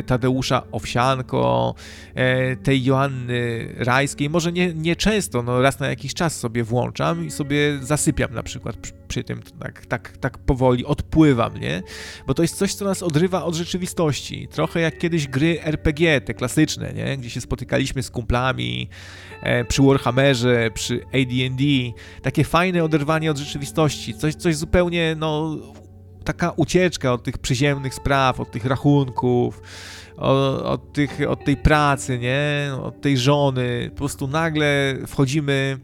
Tadeusza Owsianko, tej Joanny Rajskiej. Może nie często, no raz na jakiś czas sobie włączam i sobie zasypiam na przykład przy tym, tak powoli odpływam, nie? Bo to jest coś, co nas odrywa od rzeczywistości. Trochę jak kiedyś gry RPG, te klasyczne, nie? Gdzie się spotykaliśmy z kumplami przy Warhammerze, przy AD&D. Takie fajne oderwanie od rzeczywistości. Coś zupełnie, no, taka ucieczka od tych przyziemnych spraw, od tych rachunków, od tej pracy, nie? Od tej żony. Po prostu nagle wchodzimy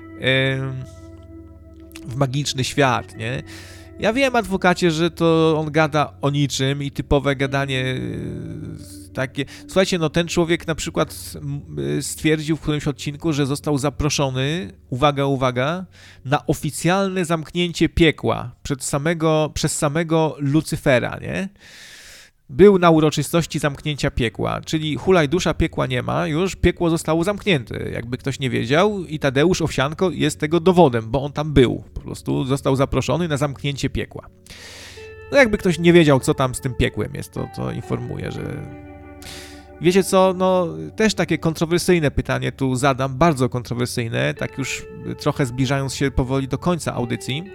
w magiczny świat, nie? Ja wiem, adwokacie, że to on gada o niczym i typowe gadanie takie... Słuchajcie, no ten człowiek na przykład stwierdził w którymś odcinku, że został zaproszony, uwaga, na oficjalne zamknięcie piekła przez samego Lucyfera, nie? Był na uroczystości zamknięcia piekła, czyli hulaj dusza, piekła nie ma, już piekło zostało zamknięte, jakby ktoś nie wiedział, i Tadeusz Owsianko jest tego dowodem, bo on tam był, po prostu został zaproszony na zamknięcie piekła. No jakby ktoś nie wiedział, co tam z tym piekłem jest, to informuję, że... Wiecie co, no też takie kontrowersyjne pytanie tu zadam, bardzo kontrowersyjne, tak już trochę zbliżając się powoli do końca audycji.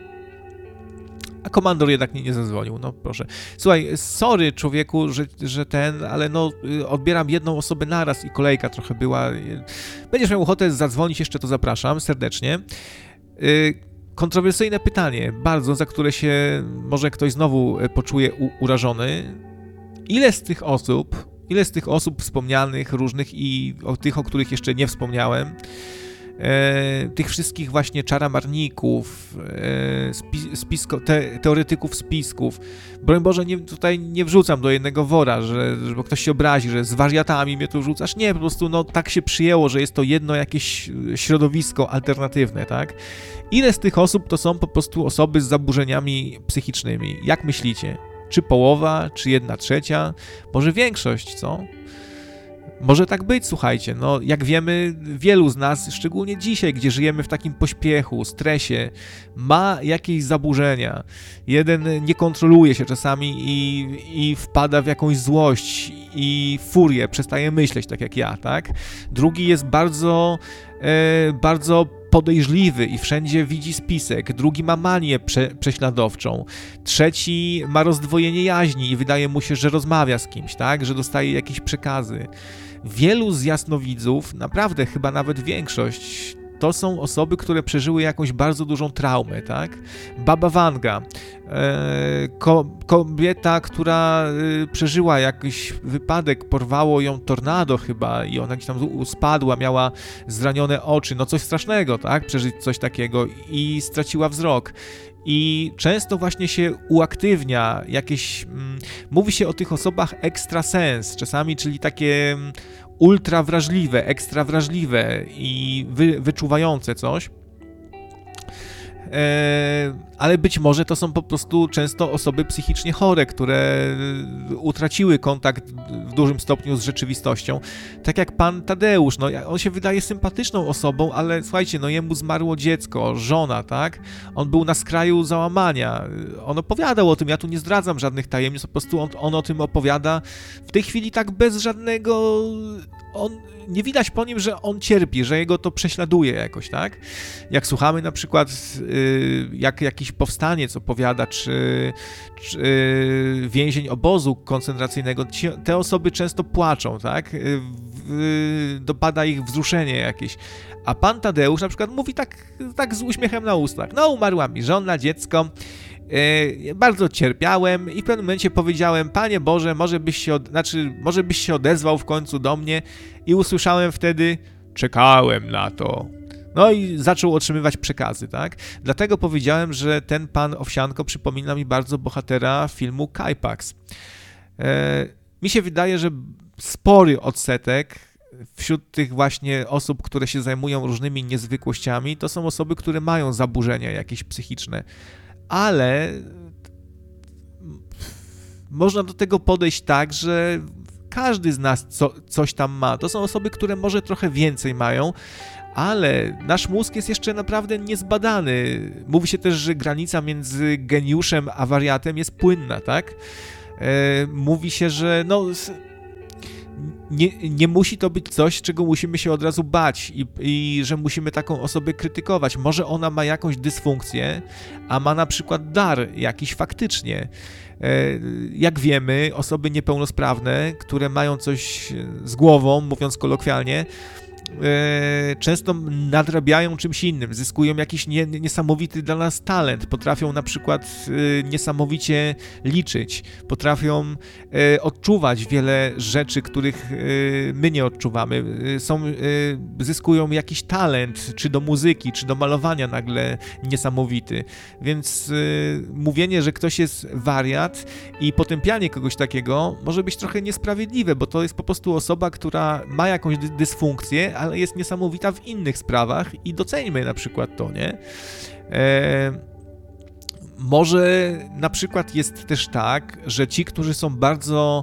A komandor jednak nie zadzwonił, no proszę. Słuchaj, sorry człowieku, ale no odbieram jedną osobę naraz i kolejka trochę była. Będziesz miał ochotę zadzwonić jeszcze, to zapraszam serdecznie. Kontrowersyjne pytanie, bardzo, za które się może ktoś znowu poczuje urażony. Ile z tych osób wspomnianych, różnych i tych, o których jeszcze nie wspomniałem, tych wszystkich właśnie czaramarników, teoretyków spisków. Broń Boże, tutaj nie wrzucam do jednego wora, bo ktoś się obrazi, że z wariatami mnie tu wrzucasz. Nie, po prostu no, tak się przyjęło, że jest to jedno jakieś środowisko alternatywne, tak? Ile z tych osób to są po prostu osoby z zaburzeniami psychicznymi? Jak myślicie? Czy połowa, czy 1/3? Może większość, co? Może tak być, słuchajcie, no jak wiemy, wielu z nas, szczególnie dzisiaj, gdzie żyjemy w takim pośpiechu, stresie, ma jakieś zaburzenia. Jeden nie kontroluje się czasami i wpada w jakąś złość i furię, przestaje myśleć tak jak ja, tak? Drugi jest bardzo podejrzliwy i wszędzie widzi spisek. Drugi ma manię prześladowczą. Trzeci ma rozdwojenie jaźni i wydaje mu się, że rozmawia z kimś, tak? Że dostaje jakieś przekazy. Wielu z jasnowidzów, naprawdę chyba nawet większość, to są osoby, które przeżyły jakąś bardzo dużą traumę, tak? Baba Wanga, kobieta, która przeżyła jakiś wypadek, porwało ją tornado chyba i ona gdzieś tam spadła, miała zranione oczy, no coś strasznego, tak? Przeżyć coś takiego i straciła wzrok. I często właśnie się uaktywnia jakieś, mówi się o tych osobach ekstrasens czasami, czyli takie ultra wrażliwe, ekstra wrażliwe i wyczuwające coś. Ale być może to są po prostu często osoby psychicznie chore, które utraciły kontakt w dużym stopniu z rzeczywistością. Tak jak pan Tadeusz, no on się wydaje sympatyczną osobą, ale słuchajcie, no jemu zmarło dziecko, żona, tak? On był na skraju załamania. On opowiadał o tym, ja tu nie zdradzam żadnych tajemnic, po prostu on o tym opowiada w tej chwili tak bez żadnego... Nie widać po nim, że on cierpi, że jego to prześladuje jakoś, tak? Jak słuchamy na przykład, jak jakiś powstaniec opowiada, czy więzień obozu koncentracyjnego, te osoby często płaczą, tak? Dopada ich wzruszenie jakieś. A pan Tadeusz na przykład mówi tak z uśmiechem na ustach. No, umarła mi żona, dziecko, bardzo cierpiałem i w pewnym momencie powiedziałem: Panie Boże, może byś się odezwał w końcu do mnie, i usłyszałem wtedy: czekałem na to. No i zaczął otrzymywać przekazy, tak? Dlatego powiedziałem, że ten pan Owsianko przypomina mi bardzo bohatera filmu Kajpaks. Mi się wydaje, że spory odsetek wśród tych właśnie osób, które się zajmują różnymi niezwykłościami, to są osoby, które mają zaburzenia jakieś psychiczne. Ale można do tego podejść tak, że każdy z nas coś tam ma. To są osoby, które może trochę więcej mają, ale nasz mózg jest jeszcze naprawdę niezbadany. Mówi się też, że granica między geniuszem a wariatem jest płynna, tak? Mówi się, że nie musi to być coś, czego musimy się od razu bać i że musimy taką osobę krytykować. Może ona ma jakąś dysfunkcję, a ma na przykład dar jakiś faktycznie. Jak wiemy, osoby niepełnosprawne, które mają coś z głową, mówiąc kolokwialnie, często nadrabiają czymś innym, zyskują jakiś niesamowity dla nas talent, potrafią na przykład niesamowicie liczyć, potrafią odczuwać wiele rzeczy, których my nie odczuwamy, zyskują jakiś talent, czy do muzyki, czy do malowania nagle niesamowity, więc mówienie, że ktoś jest wariat i potępianie kogoś takiego może być trochę niesprawiedliwe, bo to jest po prostu osoba, która ma jakąś dysfunkcję, ale jest niesamowita w innych sprawach i doceńmy na przykład to, nie? Może na przykład jest też tak, że ci, którzy są bardzo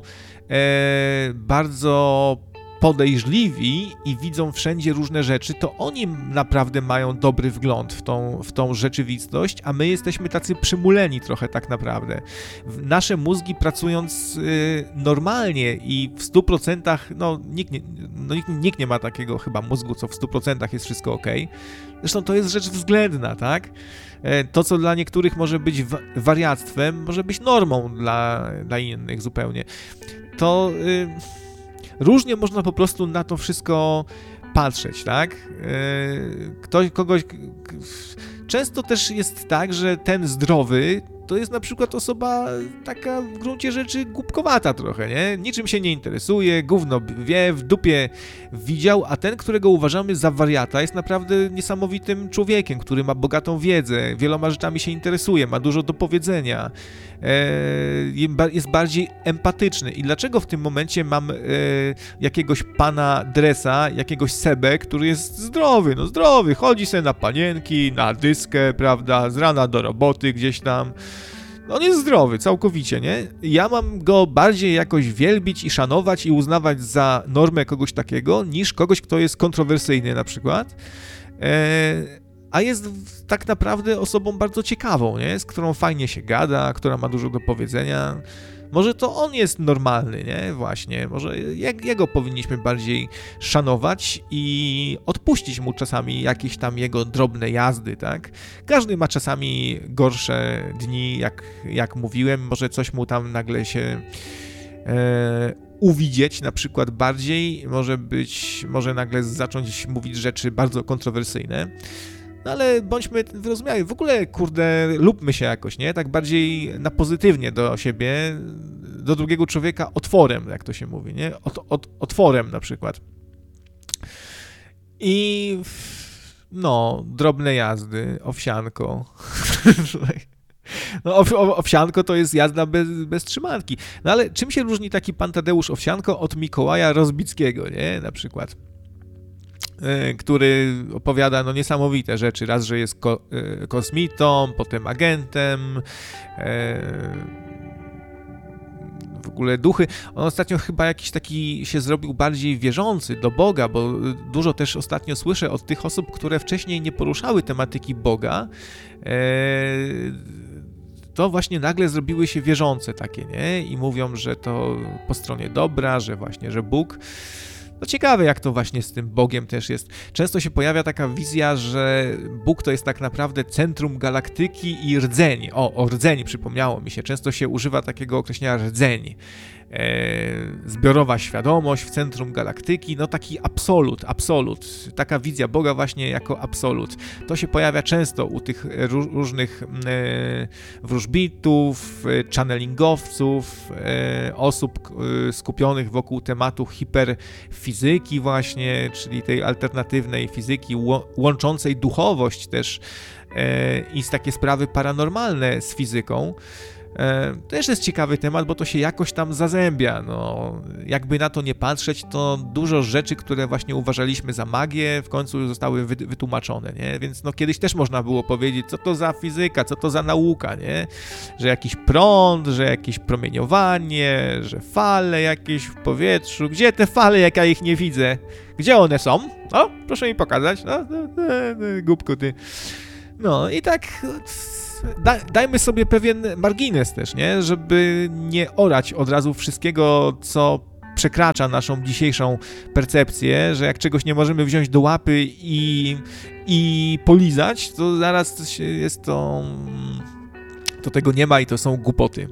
podejrzliwi i widzą wszędzie różne rzeczy, to oni naprawdę mają dobry wgląd w tą rzeczywistość, a my jesteśmy tacy przymuleni trochę tak naprawdę. Nasze mózgi pracując normalnie i w 100%, nikt nie ma takiego chyba mózgu, co w 100% jest wszystko ok. Zresztą to jest rzecz względna, tak? To, co dla niektórych może być wariactwem, może być normą dla innych zupełnie. To różnie można po prostu na to wszystko patrzeć, tak? Często też jest tak, że ten zdrowy to jest na przykład osoba taka w gruncie rzeczy głupkowata trochę, nie? Niczym się nie interesuje, gówno wie, w dupie widział, a ten, którego uważamy za wariata, jest naprawdę niesamowitym człowiekiem, który ma bogatą wiedzę, wieloma rzeczami się interesuje, ma dużo do powiedzenia, jest bardziej empatyczny. I dlaczego w tym momencie mam jakiegoś pana Dresa, jakiegoś Sebę, który jest zdrowy, zdrowy, chodzi sobie na panienki, na dyskę, prawda, z rana do roboty gdzieś tam. On jest zdrowy, całkowicie, nie? Ja mam go bardziej jakoś wielbić i szanować i uznawać za normę kogoś takiego, niż kogoś, kto jest kontrowersyjny na przykład, a jest tak naprawdę osobą bardzo ciekawą, nie? Z którą fajnie się gada, która ma dużo do powiedzenia. Może to on jest normalny, nie? Właśnie, może jego powinniśmy bardziej szanować i odpuścić mu czasami jakieś tam jego drobne jazdy, tak? Każdy ma czasami gorsze dni, jak mówiłem, może coś mu tam nagle się uwidzieć na przykład bardziej, może nagle zacząć mówić rzeczy bardzo kontrowersyjne. No ale bądźmy wyrozumiali. W ogóle, kurde, lubmy się jakoś, nie? Tak bardziej na pozytywnie do siebie, do drugiego człowieka otworem, jak to się mówi, nie? Otworem na przykład. I drobne jazdy, owsianko. Owsianko to jest jazda bez trzymanki. No ale czym się różni taki pan Tadeusz Owsianko od Mikołaja Rozbickiego, nie? Na przykład. Który opowiada niesamowite rzeczy. Raz, że jest kosmitą, potem agentem, w ogóle duchy. On ostatnio chyba jakiś taki się zrobił bardziej wierzący do Boga, bo dużo też ostatnio słyszę od tych osób, które wcześniej nie poruszały tematyki Boga, to właśnie nagle zrobiły się wierzące takie, nie? I mówią, że to po stronie dobra, że właśnie, że Bóg. No ciekawe, jak to właśnie z tym Bogiem też jest. Często się pojawia taka wizja, że Bóg to jest tak naprawdę centrum galaktyki i rdzeń. O rdzeń przypomniało mi się. Często się używa takiego określenia rdzeń. Zbiorowa świadomość w centrum galaktyki, taki absolut. Taka wizja Boga właśnie jako absolut. To się pojawia często u tych różnych wróżbitów, channelingowców, osób skupionych wokół tematu hiperfizyki właśnie, czyli tej alternatywnej fizyki łączącej duchowość też i takie sprawy paranormalne z fizyką. Też jest ciekawy temat, bo to się jakoś tam zazębia. Jakby na to nie patrzeć, to dużo rzeczy, które właśnie uważaliśmy za magię, w końcu zostały wytłumaczone, nie? Więc kiedyś też można było powiedzieć, co to za fizyka, co to za nauka, nie? Że jakiś prąd, że jakieś promieniowanie, że fale jakieś w powietrzu. Gdzie te fale, jak ja ich nie widzę? Gdzie one są? Proszę mi pokazać. Głupku ty. I tak dajmy sobie pewien margines też, nie? Żeby nie orać od razu wszystkiego, co przekracza naszą dzisiejszą percepcję, że jak czegoś nie możemy wziąć do łapy i polizać, to zaraz jest to tego nie ma i to są głupoty.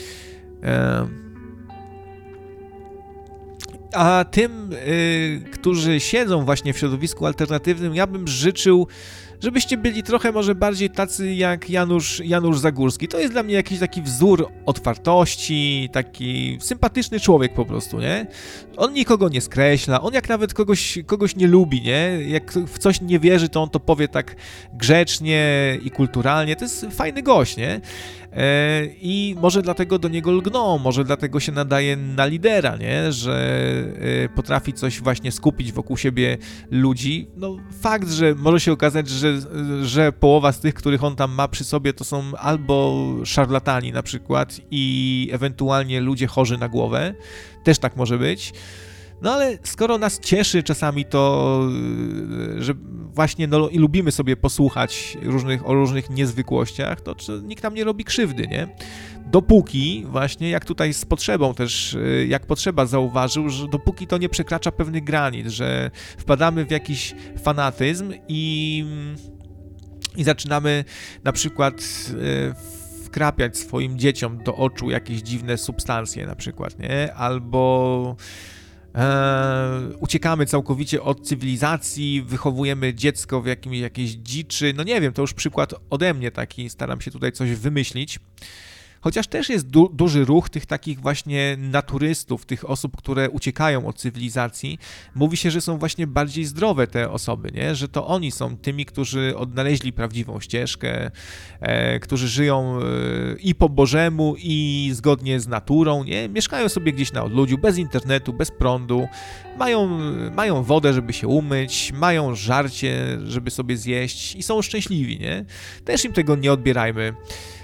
A tym, którzy siedzą właśnie w środowisku alternatywnym, ja bym życzył, żebyście byli trochę może bardziej tacy jak Janusz Zagórski. To jest dla mnie jakiś taki wzór otwartości, taki sympatyczny człowiek po prostu, nie? On nikogo nie skreśla, on jak nawet kogoś nie lubi, nie? Jak w coś nie wierzy, to on to powie tak grzecznie i kulturalnie. To jest fajny gość, nie? I może dlatego do niego lgną, może dlatego się nadaje na lidera, nie? Że potrafi coś właśnie skupić wokół siebie ludzi. No fakt, że może się okazać, że połowa z tych, których on tam ma przy sobie, to są albo szarlatani na przykład i ewentualnie ludzie chorzy na głowę, też tak może być. No ale skoro nas cieszy czasami to, że właśnie i lubimy sobie posłuchać o różnych niezwykłościach, to nikt nam nie robi krzywdy, nie? Dopóki właśnie, jak tutaj z Potrzebą też, jak Potrzeba zauważył, że dopóki to nie przekracza pewnych granic, że wpadamy w jakiś fanatyzm i zaczynamy na przykład wkrapiać swoim dzieciom do oczu jakieś dziwne substancje na przykład, nie? Albo uciekamy całkowicie od cywilizacji, wychowujemy dziecko w jakiejś dziczy, no nie wiem, to już przykład ode mnie taki, staram się tutaj coś wymyślić. Chociaż też jest duży ruch tych takich właśnie naturystów, tych osób, które uciekają od cywilizacji. Mówi się, że są właśnie bardziej zdrowe te osoby, nie? Że to oni są tymi, którzy odnaleźli prawdziwą ścieżkę, którzy żyją i po Bożemu, i zgodnie z naturą, nie? Mieszkają sobie gdzieś na odludziu, bez internetu, bez prądu, mają wodę, żeby się umyć, mają żarcie, żeby sobie zjeść i są szczęśliwi, nie? Też im tego nie odbierajmy.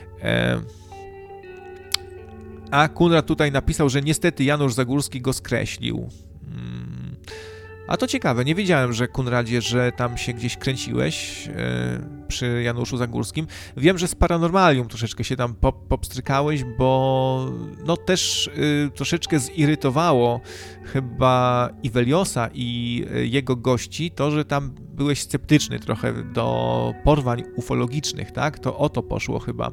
A Kunrad tutaj napisał, że niestety Janusz Zagórski go skreślił. A to ciekawe, nie wiedziałem, że Kunradzie, że tam się gdzieś kręciłeś przy Januszu Zagórskim. Wiem, że z Paranormalium troszeczkę się tam popstrykałeś, bo no też troszeczkę zirytowało chyba Iweliosa i jego gości to, że tam byłeś sceptyczny trochę do porwań ufologicznych, tak? To o to poszło chyba.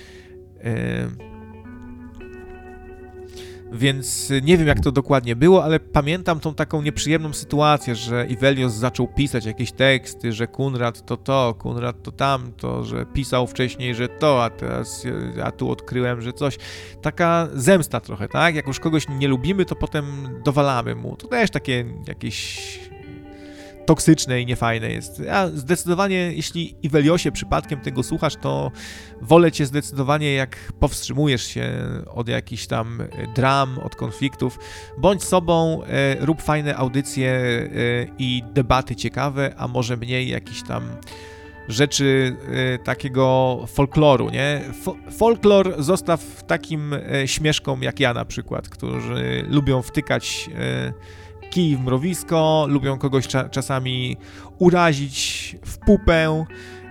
Więc nie wiem, jak to dokładnie było, ale pamiętam tą taką nieprzyjemną sytuację, że Iwelios zaczął pisać jakieś teksty, że Kunrad to, Kunrad to tamto, że pisał wcześniej, że to, a teraz ja tu odkryłem, że coś. Taka zemsta trochę, tak? Jak już kogoś nie lubimy, to potem dowalamy mu. To też takie jakieś toksyczne i niefajne jest. Ja zdecydowanie, jeśli Iweliosie przypadkiem tego słuchasz, to wolę cię zdecydowanie, jak powstrzymujesz się od jakichś tam dram, od konfliktów. Bądź sobą, rób fajne audycje i debaty ciekawe, a może mniej jakichś tam rzeczy takiego folkloru, nie? Folklor zostaw takim śmieszkom jak ja na przykład, którzy lubią wtykać kij w mrowisko, lubią kogoś czasami urazić w pupę,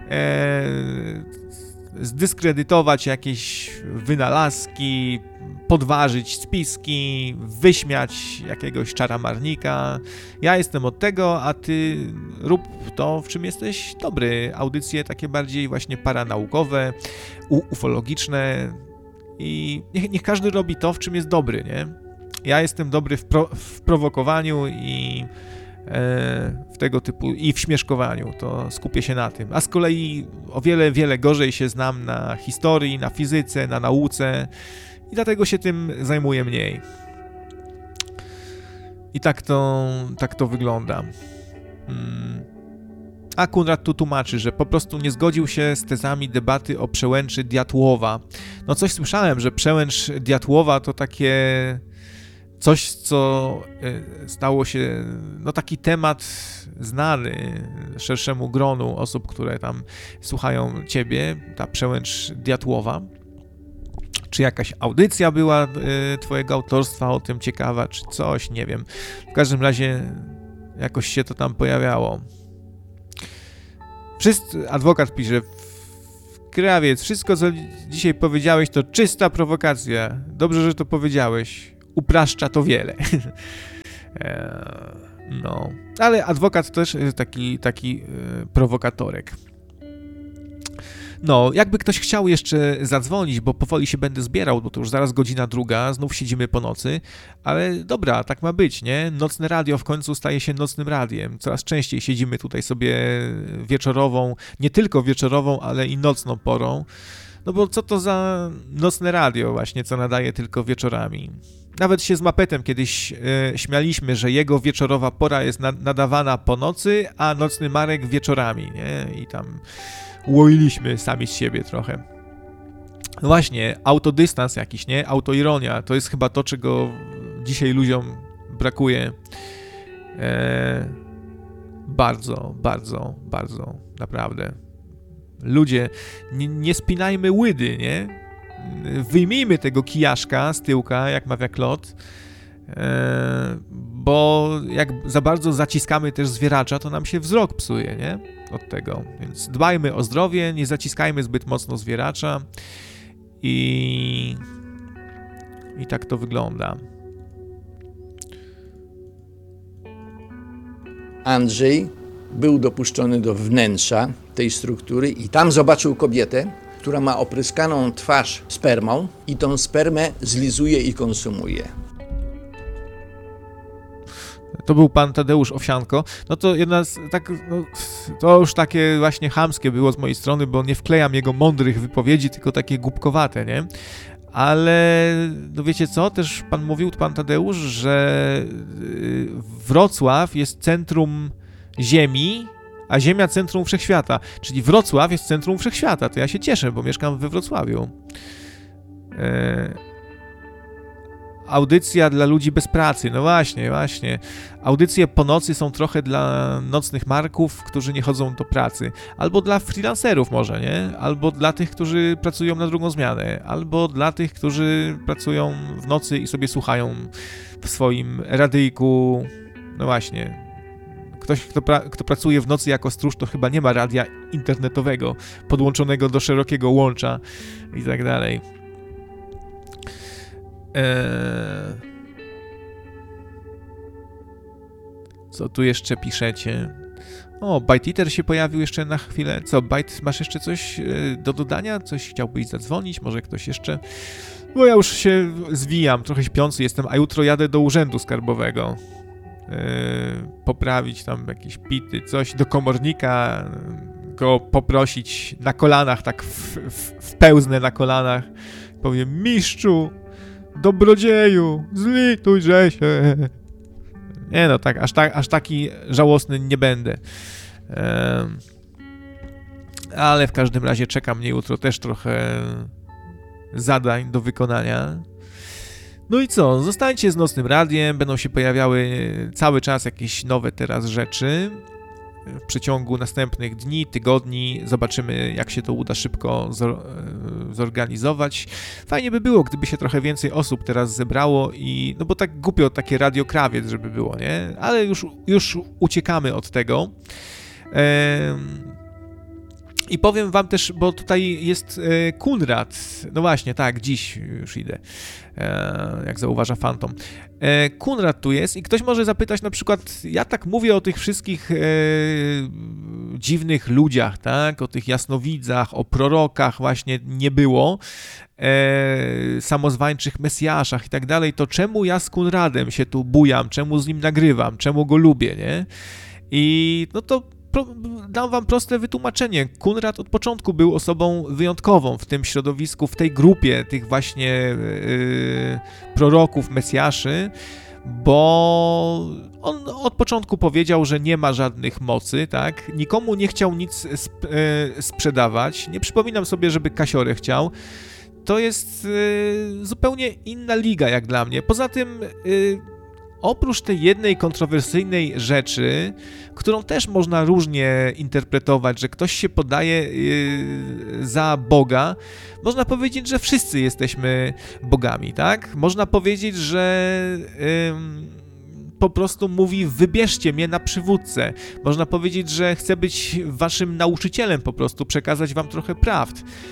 zdyskredytować jakieś wynalazki, podważyć spiski, wyśmiać jakiegoś czaramarnika. Ja jestem od tego, a ty rób to, w czym jesteś dobry. Audycje takie bardziej właśnie paranaukowe, ufologiczne i niech każdy robi to, w czym jest dobry, nie? Ja jestem dobry w prowokowaniu i w tego typu i w śmieszkowaniu, to skupię się na tym. A z kolei o wiele, wiele gorzej się znam na historii, na fizyce, na nauce i dlatego się tym zajmuję mniej. I tak to wygląda. A Kunrad tu tłumaczy, że po prostu nie zgodził się z tezami debaty o przełęczy Diatłowa. No coś słyszałem, że przełęcz Diatłowa to takie coś, co stało się, no taki temat znany szerszemu gronu osób, które tam słuchają ciebie, ta przełęcz Diatłowa. Czy jakaś audycja była twojego autorstwa o tym ciekawa, czy coś, nie wiem. W każdym razie jakoś się to tam pojawiało. Adwokat pisze, Krawiec, wszystko co dzisiaj powiedziałeś to czysta prowokacja. Dobrze, że to powiedziałeś. upraszcza to wiele. No, ale adwokat też taki prowokatorek. No, jakby ktoś chciał jeszcze zadzwonić, bo powoli się będę zbierał, bo to już zaraz 2:00, znów siedzimy po nocy, ale dobra, tak ma być, nie? Nocne radio w końcu staje się nocnym radiem. Coraz częściej siedzimy tutaj sobie wieczorową, nie tylko wieczorową, ale i nocną porą. No bo co to za nocne radio właśnie, co nadaje tylko wieczorami? Nawet się z Mapetem kiedyś śmialiśmy, że jego wieczorowa pora jest nadawana po nocy, a nocny Marek wieczorami, nie? I tam łoiliśmy sami z siebie trochę. No właśnie, autodystans jakiś, nie? Autoironia, to jest chyba to, czego dzisiaj ludziom brakuje. Bardzo, bardzo, bardzo, naprawdę. Ludzie, nie spinajmy łydy, nie? Wyjmijmy tego kijaszka z tyłka, jak mawia Klot, bo jak za bardzo zaciskamy też zwieracza, to nam się wzrok psuje, nie? Od tego. Więc dbajmy o zdrowie, nie zaciskajmy zbyt mocno zwieracza i tak to wygląda. Andrzej był dopuszczony do wnętrza tej struktury i tam zobaczył kobietę, która ma opryskaną twarz spermą i tą spermę zlizuje i konsumuje. To był pan Tadeusz Owsianko. No to jedna z to już takie właśnie chamskie było z mojej strony, bo nie wklejam jego mądrych wypowiedzi, tylko takie głupkowate, nie? Ale no wiecie co, też pan mówił, pan Tadeusz, że Wrocław jest centrum Ziemi, a Ziemia centrum wszechświata. Czyli Wrocław jest centrum wszechświata. To ja się cieszę, bo mieszkam we Wrocławiu. Audycja dla ludzi bez pracy. No właśnie. Audycje po nocy są trochę dla nocnych marków, którzy nie chodzą do pracy. Albo dla freelancerów może, nie? Albo dla tych, którzy pracują na drugą zmianę. Albo dla tych, którzy pracują w nocy i sobie słuchają w swoim radyjku. No właśnie. Ktoś, kto pracuje w nocy jako stróż, to chyba nie ma radia internetowego podłączonego do szerokiego łącza i tak dalej. Co tu jeszcze piszecie? O, Byte Eater się pojawił jeszcze na chwilę. Co, Byte, masz jeszcze coś do dodania? Coś chciałbyś zadzwonić? Może ktoś jeszcze? Bo ja już się zwijam, trochę śpiący jestem, a jutro jadę do urzędu skarbowego. Poprawić tam jakieś pity, coś do komornika, go poprosić na kolanach, tak wpełznę na kolanach. Powiem, mistrzu, dobrodzieju, zlitujże się. Nie no, tak, aż taki żałosny nie będę. Ale w każdym razie czeka mnie jutro też trochę zadań do wykonania. No i co? Zostańcie z Nocnym Radiem, będą się pojawiały cały czas jakieś nowe teraz rzeczy. W przeciągu następnych dni, tygodni zobaczymy, jak się to uda szybko zorganizować. Fajnie by było, gdyby się trochę więcej osób teraz zebrało i, no bo tak głupio takie Radio Krawiec, żeby było, nie? Ale już uciekamy od tego. I powiem wam też, bo tutaj jest Kunrad, no właśnie, tak, dziś już idę, jak zauważa Fantom. Kunrad tu jest i ktoś może zapytać na przykład, ja tak mówię o tych wszystkich dziwnych ludziach, tak, o tych jasnowidzach, o prorokach właśnie nie było, samozwańczych mesjaszach i tak dalej, to czemu ja z Kunradem się tu bujam, czemu z nim nagrywam, czemu go lubię, nie? I no to dam wam proste wytłumaczenie. Kunrad od początku był osobą wyjątkową w tym środowisku, w tej grupie tych właśnie proroków, mesjaszy, bo on od początku powiedział, że nie ma żadnych mocy, tak? Nikomu nie chciał nic sprzedawać. Nie przypominam sobie, żeby kasiorę chciał. To jest zupełnie inna liga jak dla mnie. Poza tym oprócz tej jednej kontrowersyjnej rzeczy, którą też można różnie interpretować, że ktoś się podaje za Boga, można powiedzieć, że wszyscy jesteśmy bogami, tak? Można powiedzieć, że po prostu mówi, wybierzcie mnie na przywódcę. Można powiedzieć, że chcę być waszym nauczycielem po prostu, przekazać wam trochę prawd.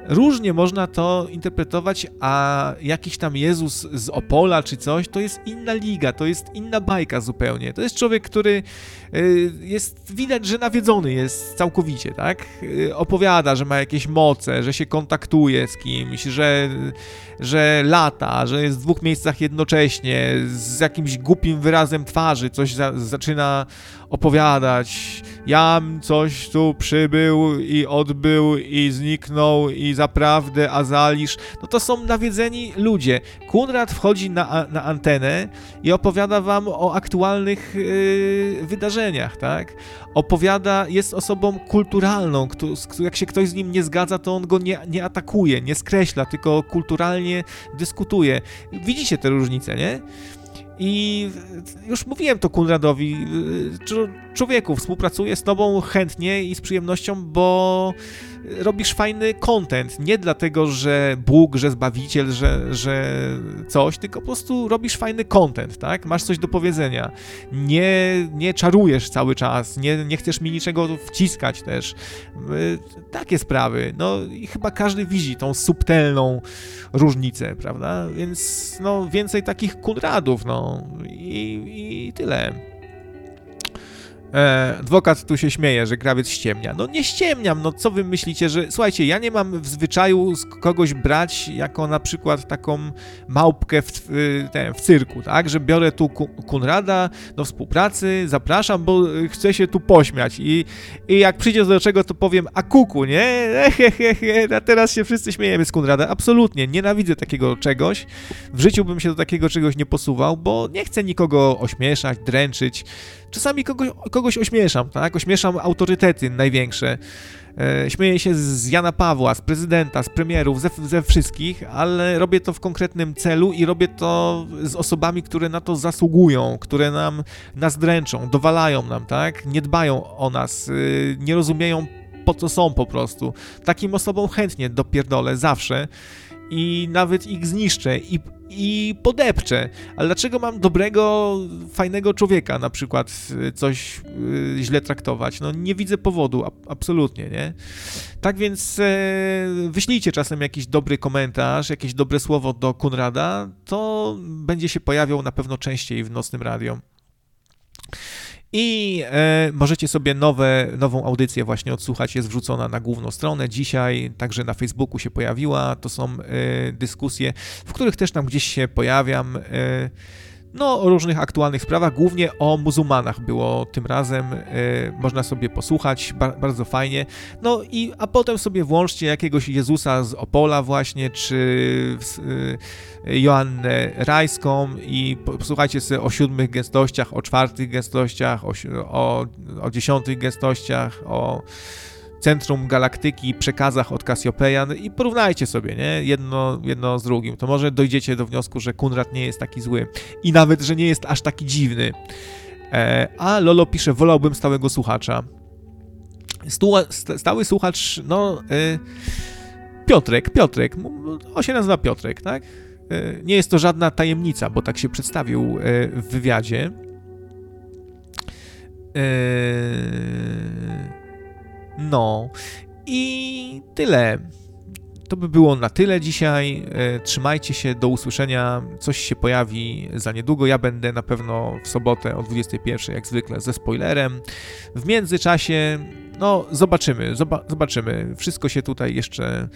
Różnie można to interpretować, a jakiś tam Jezus z Opola czy coś, to jest inna liga, to jest inna bajka zupełnie. To jest człowiek, który widać, że nawiedzony jest całkowicie, tak? Opowiada, że ma jakieś moce, że się kontaktuje z kimś, że lata, że jest w 2 miejscach jednocześnie, z jakimś głupim wyrazem twarzy coś zaczyna opowiadać. Jam coś tu przybył i odbył i zniknął i zaprawdę azalisz. No to są nawiedzeni ludzie. Kunrad wchodzi na antenę i opowiada wam o aktualnych wydarzeniach, tak? Jest osobą kulturalną, jak się ktoś z nim nie zgadza, to on go nie atakuje, nie skreśla, tylko kulturalnie dyskutuje. Widzicie te różnice, nie? I już mówiłem to Kunradowi, człowieku, współpracuję z tobą chętnie i z przyjemnością, bo robisz fajny content, nie dlatego, że Bóg, że Zbawiciel, że coś, tylko po prostu robisz fajny content, tak? Masz coś do powiedzenia, nie czarujesz cały czas, nie chcesz mi niczego wciskać też, takie sprawy, no i chyba każdy widzi tą subtelną różnicę, prawda? Więc no więcej takich Kunradów, no i tyle. Adwokat tu się śmieje, że krawiec ściemnia. No nie ściemniam, no co wy myślicie, że... Słuchajcie, ja nie mam w zwyczaju z kogoś brać jako na przykład taką małpkę w cyrku, tak? Że biorę tu Kunrada do współpracy, zapraszam, bo chcę się tu pośmiać i jak przyjdzie do czego, to powiem a kuku, nie? A teraz się wszyscy śmiejemy z Kunrada. Absolutnie, nienawidzę takiego czegoś. W życiu bym się do takiego czegoś nie posuwał, bo nie chcę nikogo ośmieszać, dręczyć. Czasami kogoś ośmieszam, tak? Ośmieszam autorytety największe. Śmieję się z Jana Pawła, z prezydenta, z premierów, ze wszystkich, ale robię to w konkretnym celu i robię to z osobami, które na to zasługują, które nas dręczą, dowalają nam, tak? Nie dbają o nas, nie rozumieją, po co są po prostu. Takim osobom chętnie dopierdolę zawsze i nawet ich zniszczę i podepczę. Ale dlaczego mam dobrego, fajnego człowieka na przykład coś źle traktować? No nie widzę powodu, absolutnie, nie? Tak więc wyślijcie czasem jakiś dobry komentarz, jakieś dobre słowo do Kunrada, to będzie się pojawiał na pewno częściej w Nocnym Radio. I możecie sobie nową audycję właśnie odsłuchać, jest wrzucona na główną stronę dzisiaj, także na Facebooku się pojawiła, to są dyskusje, w których też tam gdzieś się pojawiam, no o różnych aktualnych sprawach, głównie o muzułmanach było tym razem, można sobie posłuchać, bardzo fajnie, no a potem sobie włączcie jakiegoś Jezusa z Opola właśnie, czy Joannę Rajską i posłuchajcie sobie o 7 gęstościach, o 4 gęstościach, o 10 gęstościach, o centrum galaktyki, przekazach od Cassiopeia i porównajcie sobie, nie? Jedno z drugim. To może dojdziecie do wniosku, że Kunrad nie jest taki zły i nawet, że nie jest aż taki dziwny. A Lolo pisze, wolałbym stałego słuchacza. Stały słuchacz, no Piotrek, on się nazywa Piotrek, tak? Nie jest to żadna tajemnica, bo tak się przedstawił w wywiadzie. No i tyle. To by było na tyle dzisiaj. Trzymajcie się, do usłyszenia. Coś się pojawi za niedługo. Ja będę na pewno w sobotę o 21:00, jak zwykle, ze spoilerem. W międzyczasie, no zobaczymy. Wszystko się tutaj jeszcze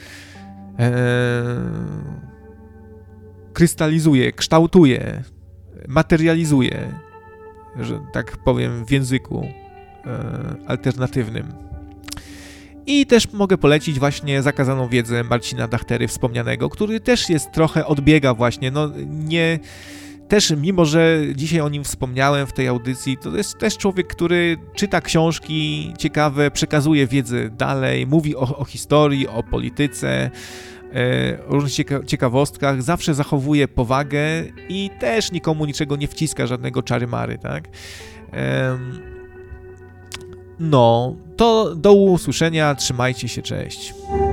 krystalizuje, kształtuje, materializuje, że tak powiem w języku alternatywnym. I też mogę polecić właśnie Zakazaną wiedzę Marcina Dachtery wspomnianego, który też odbiega właśnie, no nie... Też, mimo że dzisiaj o nim wspomniałem w tej audycji, to jest też człowiek, który czyta książki ciekawe, przekazuje wiedzę dalej, mówi o historii, o polityce, o różnych ciekawostkach, zawsze zachowuje powagę i też nikomu niczego nie wciska, żadnego czary-mary, tak? No, to do usłyszenia, trzymajcie się, cześć.